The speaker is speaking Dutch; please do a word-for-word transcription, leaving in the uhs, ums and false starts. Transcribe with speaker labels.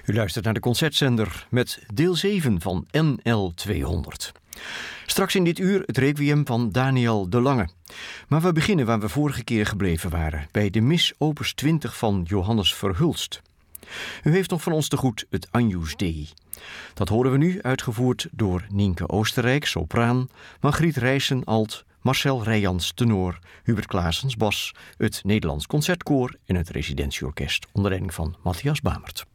Speaker 1: U luistert naar de Concertzender met deel zeven van N L tweehonderd. Straks in dit uur het requiem van Daniel de Lange. Maar we beginnen waar we vorige keer gebleven waren, bij de Mis opus twintig van Johannes Verhulst. U heeft nog van ons te goed het Agnus Dei. Dat horen we nu uitgevoerd door Nienke Oostenrijk, sopraan, Margriet Rijssen, alt, Marcel Rijans, tenor, Hubert Klaasens, bas, het Nederlands Concertkoor en het Residentieorkest onder leiding van Matthias Bamert.